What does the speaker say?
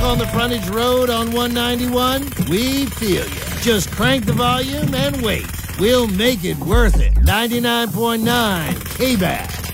on the frontage road on 191? We feel you. Just crank the volume and wait. We'll make it worth it. 99.9 K-Bass.